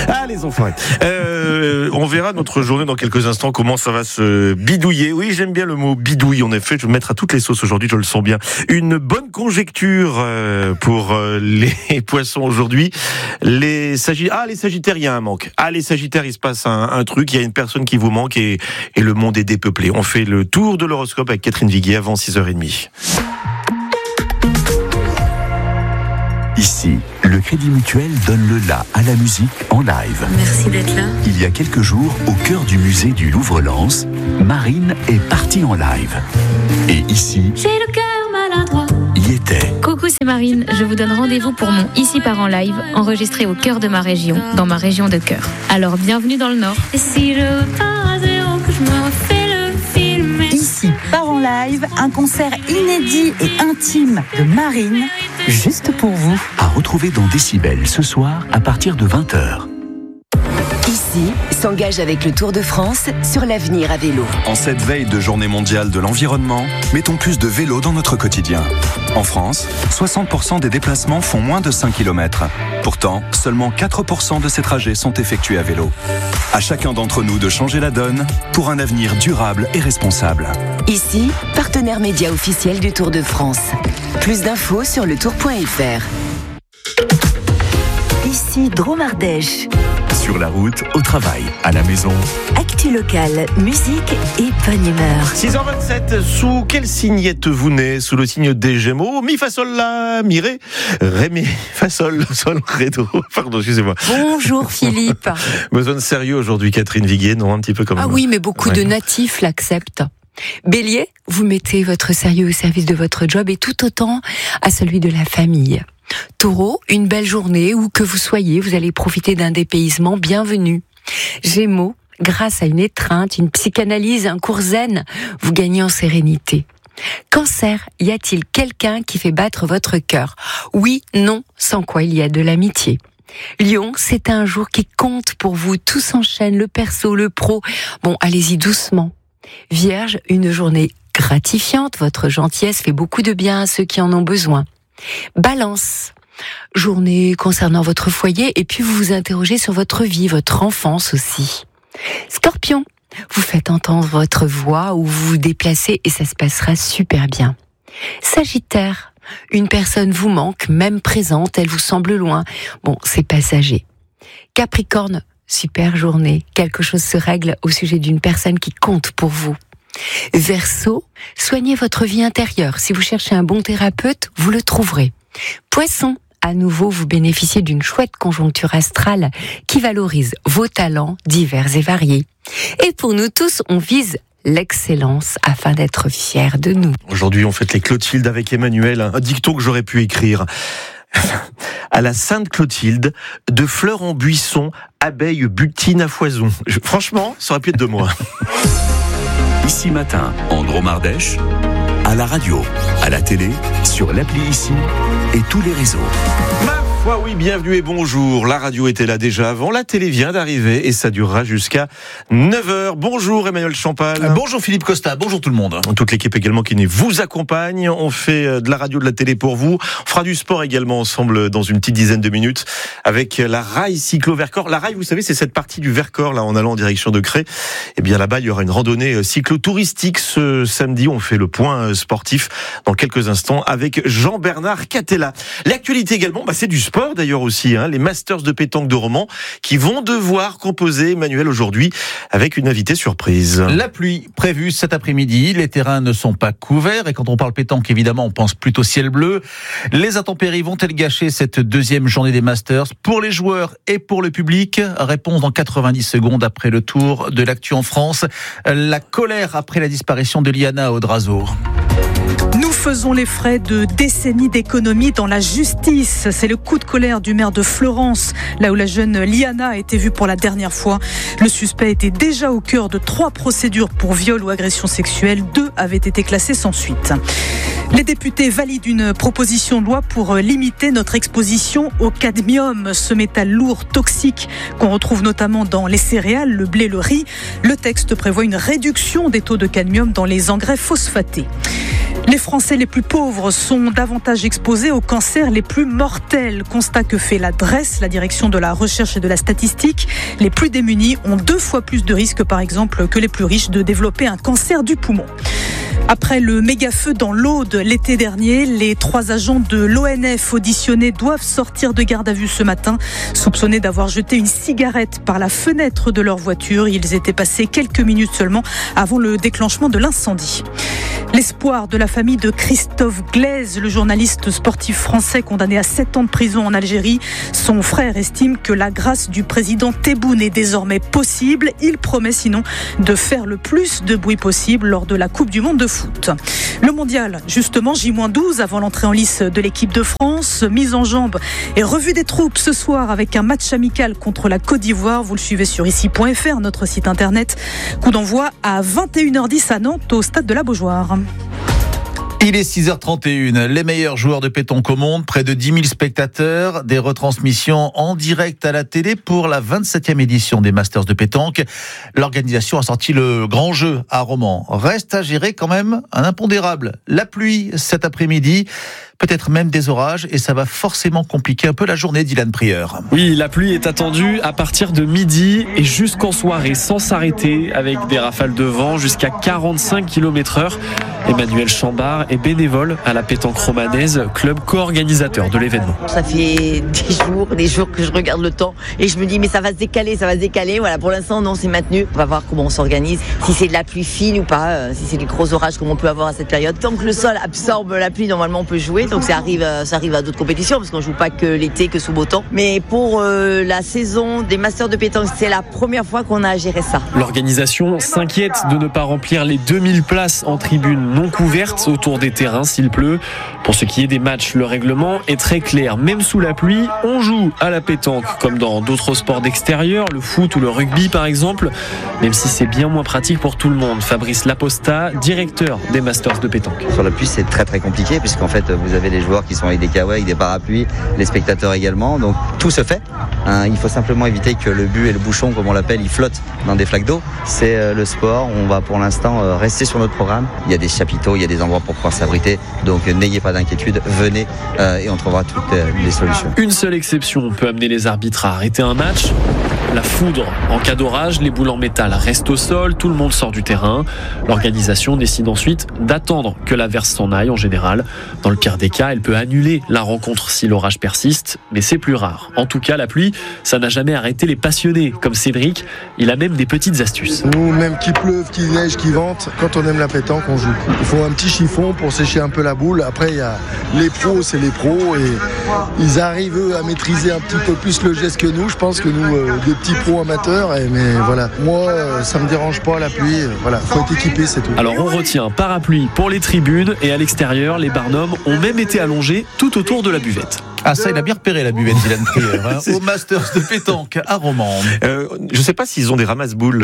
Ah, les enfants. On verra notre journée dans quelques instants, comment ça va se bidouiller. Oui, j'aime bien le mot bidouille, en effet. Je vais me mettre à toutes les sauces aujourd'hui, je le sens bien. Une bonne conjecture pour les poissons aujourd'hui. Les Sagittaires, il y a un manque. Les Sagittaires, il se passe un truc. Il y a une personne qui vous manque et le monde est dépeuplé. On fait le tour de l'horoscope avec Catherine Viguier avant 6h30. Ici, le Crédit Mutuel donne le la à la musique en live. Merci d'être là. Il y a quelques jours, au cœur du musée du Louvre-Lens, Marine est partie en live. Et ici, j'ai le cœur maladroit. Y était. Coucou, c'est Marine. Je vous donne rendez-vous pour mon Ici part en live, enregistré au cœur de ma région, dans ma région de cœur. Alors, bienvenue dans le Nord. Et si je pars à zéro, que je me refais le film. Ici part en live, un concert inédit et intime de Marine, juste pour vous. À retrouver dans Décibel ce soir à partir de 20h. Ici s'engage avec le Tour de France sur l'avenir à vélo. En cette veille de journée mondiale de l'environnement, mettons plus de vélo dans notre quotidien. En France, 60% des déplacements font moins de 5 km. Pourtant, seulement 4% de ces trajets sont effectués à vélo. À chacun d'entre nous de changer la donne pour un avenir durable et responsable. Ici, partenaire média officiel du Tour de France. Plus d'infos sur letour.fr. Ici Drôme-Ardèche. Sur la route, au travail, à la maison. Actu locale, musique et bonne humeur. 6h27, sous quel signe êtes-vous né? Sous le signe des Gémeaux? Mi, fa, sol, la, mi, ré, ré, mi, fa, sol, sol, ré, do. Pardon, excusez-moi. Bonjour Philippe. Besoin de sérieux aujourd'hui, Catherine Viguier, non? Un petit peu comme... Ah oui, mais beaucoup de natifs l'acceptent. Bélier, vous mettez votre sérieux au service de votre job et tout autant à celui de la famille. Taureau, une belle journée où que vous soyez, vous allez profiter d'un dépaysement bienvenu. Gémeaux, grâce à une étreinte, une psychanalyse, un cours zen, vous gagnez en sérénité. Cancer, y a-t-il quelqu'un qui fait battre votre cœur? Oui, non, sans quoi il y a de l'amitié. Lion, c'est un jour qui compte pour vous, tout s'enchaîne, le perso, le pro. Bon, allez-y doucement. Vierge, une journée gratifiante, votre gentillesse fait beaucoup de bien à ceux qui en ont besoin. Balance, journée concernant votre foyer et puis vous vous interrogez sur votre vie, votre enfance aussi. Scorpion, vous faites entendre votre voix ou vous vous déplacez et ça se passera super bien. Sagittaire, une personne vous manque, même présente, elle vous semble loin. Bon, c'est passager. Capricorne, super journée, quelque chose se règle au sujet d'une personne qui compte pour vous. Verseau, soignez votre vie intérieure. Si vous cherchez un bon thérapeute, vous le trouverez. Poisson, à nouveau, vous bénéficiez d'une chouette conjoncture astrale qui valorise vos talents divers et variés. Et pour nous tous, on vise l'excellence afin d'être fiers de nous. Aujourd'hui, on fête les Clotilde avec Emmanuel, un dicton que j'aurais pu écrire. À la Sainte Clotilde, de fleurs en buisson, abeilles butinent à foison. Franchement, ça aurait pu être de moi. Ici matin, en Drôme-Ardèche, à la radio, à la télé, sur l'appli Ici et tous les réseaux. Ma foi, oui, bienvenue et bonjour. La radio était là déjà avant, la télé vient d'arriver et ça durera jusqu'à 9h. Bonjour Emmanuel Champagne. Bonjour Philippe Costa, bonjour tout le monde. Toute l'équipe également qui vous accompagne. On fait de la radio, de la télé pour vous. On fera du sport également ensemble dans une petite dizaine de minutes avec la Rail Cyclo Vercors. La Rail, vous savez, c'est cette partie du Vercors là en allant en direction de Cré. Et bien là-bas, il y aura une randonnée cyclo-touristique ce samedi. On fait le point sportif dans quelques instants avec Jean-Bernard Catella. L'actualité également, c'est du sport d'ailleurs aussi, les Masters de pétanque de Romans qui vont devoir composer, Emmanuel, aujourd'hui avec une invitée surprise. La pluie prévue cet après-midi, les terrains ne sont pas couverts et quand on parle pétanque, évidemment, on pense plutôt ciel bleu. Les intempéries vont-elles gâcher cette deuxième journée des Masters pour les joueurs et pour le public? Réponse dans 90 secondes après le tour de l'actu en France. La colère après la disparition de Liana Odrazo. Nous faisons les frais de décennies d'économie dans la justice. C'est le coup de colère du maire de Florence, là où la jeune Liana a été vue pour la dernière fois. Le suspect était déjà au cœur de 3 procédures pour viol ou agression sexuelle. 2 avaient été classées sans suite. Les députés valident une proposition de loi pour limiter notre exposition au cadmium, ce métal lourd, toxique, qu'on retrouve notamment dans les céréales, le blé, le riz. Le texte prévoit une réduction des taux de cadmium dans les engrais phosphatés. Les Français les plus pauvres sont davantage exposés aux cancers les plus mortels. Constat que fait la DRES, la Direction de la Recherche et de la Statistique. Les plus démunis ont 2 fois plus de risques, par exemple, que les plus riches de développer un cancer du poumon. Après le méga-feu dans l'Aude l'été dernier, les 3 agents de l'ONF auditionnés doivent sortir de garde à vue ce matin, soupçonnés d'avoir jeté une cigarette par la fenêtre de leur voiture. Ils étaient passés quelques minutes seulement avant le déclenchement de l'incendie. L'espoir de la famille de Christophe Glaise, le journaliste sportif français condamné à 7 ans de prison en Algérie. Son frère estime que la grâce du président Tebboune est désormais possible. Il promet sinon de faire le plus de bruit possible lors de la Coupe du Monde de foot. Le mondial, justement, J-12 avant l'entrée en lice de l'équipe de France. Mise en jambe et revue des troupes ce soir avec un match amical contre la Côte d'Ivoire. Vous le suivez sur ici.fr, notre site internet. Coup d'envoi à 21h10 à Nantes au stade de la Beaujoire. Il est 6h31, les meilleurs joueurs de pétanque au monde, près de 10 000 spectateurs, des retransmissions en direct à la télé pour la 27e édition des Masters de pétanque. L'organisation a sorti le grand jeu à Romans. Reste à gérer quand même un impondérable, la pluie cet après-midi. Peut-être même des orages, et ça va forcément compliquer un peu la journée, Dylan Prieur. Oui, la pluie est attendue à partir de midi et jusqu'en soirée, sans s'arrêter, avec des rafales de vent jusqu'à 45 km/h. Emmanuel Chambard est bénévole à la pétanque romanaise, club co-organisateur de l'événement. Ça fait des jours que je regarde le temps et je me dis mais ça va se décaler. Voilà, pour l'instant non, c'est maintenu. On va voir comment on s'organise, si c'est de la pluie fine ou pas, si c'est des gros orages comme on peut avoir à cette période. Tant que le sol absorbe la pluie, normalement on peut jouer. Donc ça arrive à d'autres compétitions parce qu'on joue pas que l'été, que sous beau temps. Mais pour la saison des Masters de pétanque, c'est la première fois qu'on a à gérer ça. L'organisation s'inquiète de ne pas remplir les 2000 places en tribune non couvertes autour des terrains s'il pleut. Pour ce qui est des matchs, le règlement est très clair. Même sous la pluie, on joue à la pétanque comme dans d'autres sports d'extérieur, le foot ou le rugby par exemple, même si c'est bien moins pratique pour tout le monde. Fabrice Laposta, directeur des Masters de pétanque. Sur la pluie, c'est très très compliqué puisqu'en fait vous avez les joueurs qui sont avec des kawaii, avec des parapluies, les spectateurs également, donc tout se fait. Il faut simplement éviter que le but et le bouchon, comme on l'appelle, ils flottent dans des flaques d'eau. C'est le sport, on va pour l'instant rester sur notre programme. Il y a des chapiteaux, il y a des endroits pour pouvoir s'abriter, donc n'ayez pas d'inquiétude, venez et on trouvera toutes les solutions. Une seule exception peut amener les arbitres à arrêter un match. La foudre. En cas d'orage, les boules en métal restent au sol, tout le monde sort du terrain. L'organisation décide ensuite d'attendre que l'averse s'en aille en général. Dans le pire des cas, elle peut annuler la rencontre si l'orage persiste, mais c'est plus rare. En tout cas, la pluie, ça n'a jamais arrêté les passionnés, comme Cédric. Il a même des petites astuces. Nous, même qu'il pleuve, qu'il neige, qu'il vente, quand on aime la pétanque, on joue. Il faut un petit chiffon pour sécher un peu la boule. Après, il y a les pros, c'est les pros, et ils arrivent eux à maîtriser un petit peu plus le geste que nous. Je pense que nous, des petits pros amateurs, mais voilà. Moi, ça me dérange pas la pluie. Voilà, faut être équipé, c'est tout. Alors on retient parapluie pour les tribunes et à l'extérieur, les barnums ont même été allongés tout autour de la buvette. Ah ça, il a bien repéré la buvette, Dylan Prieur, au Masters de pétanque à Romans. Je ne sais pas s'ils ont des ramasse-boules,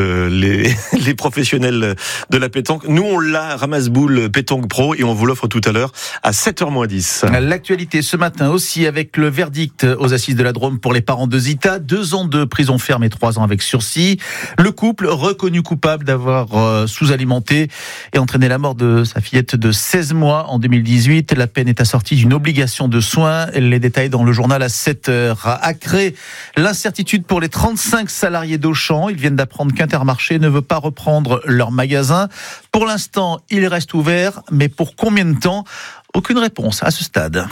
les professionnels de la pétanque. Nous, on l'a, ramasse-boules pétanque pro, et on vous l'offre tout à l'heure à 7h-10. L'actualité ce matin aussi avec le verdict aux assises de la Drôme pour les parents de Zita. 2 ans de prison ferme et 3 ans avec sursis. Le couple reconnu coupable d'avoir sous-alimenté et entraîné la mort de sa fillette de 16 mois en 2018. La peine est assortie d'une obligation de soins. Les détails dans le journal à 7h. À Acré, l'incertitude pour les 35 salariés d'Auchan. Ils viennent d'apprendre qu'Intermarché ne veut pas reprendre leur magasin. Pour l'instant, il reste ouvert, mais pour combien de temps ? Aucune réponse à ce stade.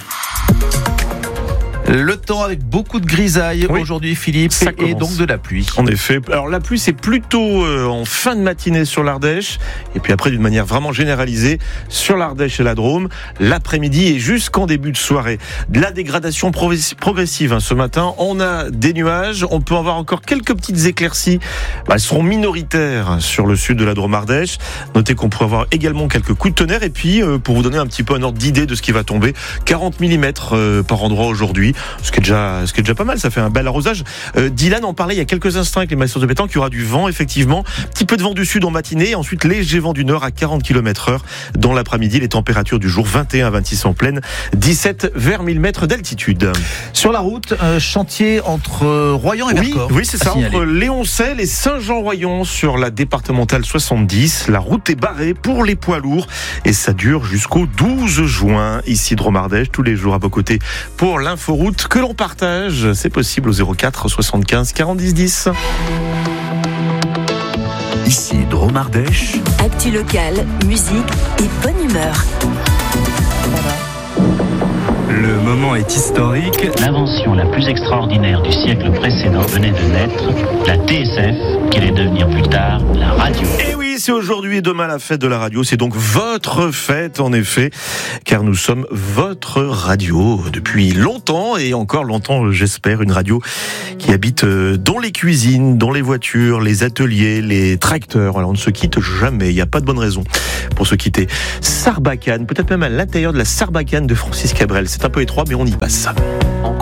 Le temps avec beaucoup de grisailles aujourd'hui, Philippe, et donc de la pluie. En effet. Alors la pluie, c'est plutôt en fin de matinée sur l'Ardèche, et puis après d'une manière vraiment généralisée sur l'Ardèche et la Drôme, l'après-midi et jusqu'en début de soirée. De la dégradation progressive ce matin. On a des nuages, on peut avoir encore quelques petites éclaircies. Elles seront minoritaires sur le sud de la Drôme-Ardèche. Notez qu'on pourrait avoir également quelques coups de tonnerre, et puis pour vous donner un petit peu un ordre d'idée de ce qui va tomber, 40 mm par endroit aujourd'hui. ce qui est déjà pas mal, ça fait un bel arrosage. Dylan en parlait il y a quelques instants avec les Masters de pétanque, il y aura du vent effectivement, petit peu de vent du sud en matinée, et ensuite léger vent du nord à 40 km/h dans l'après-midi. Les températures du jour 21 à 26 en pleine, 17 vers 1000 mètres d'altitude. Sur la route, chantier entre Royan et Vercors. Oui, c'est ça, entre Léoncel et Saint-Jean-Royan sur la départementale 70. La route est barrée pour les poids lourds et ça dure jusqu'au 12 juin. Ici Drôme Ardèche, tous les jours à vos côtés pour l'inforoute que l'on partage. C'est possible au 04 75 40 10 10. Ici Drôme Ardèche. Actu local, musique et bonne humeur. Le moment est historique. L'invention la plus extraordinaire du siècle précédent venait de naître, la TSF, qui allait devenir plus tard la radio. Et oui, c'est aujourd'hui et demain la fête de la radio. C'est donc votre fête, en effet, car nous sommes votre radio depuis longtemps et encore longtemps, j'espère, une radio qui habite dans les cuisines, dans les voitures, les ateliers, les tracteurs. Alors on ne se quitte jamais, il n'y a pas de bonne raison pour se quitter. Sarbacane, peut-être même à l'intérieur de la Sarbacane de Francis Cabrel. C'est un peu étroit, mais on y passe.